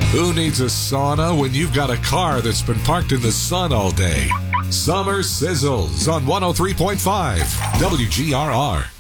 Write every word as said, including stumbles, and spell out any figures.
Who needs a sauna when you've got a car that's been parked in the sun all day? Summer Sizzles on one oh three point five W G R R.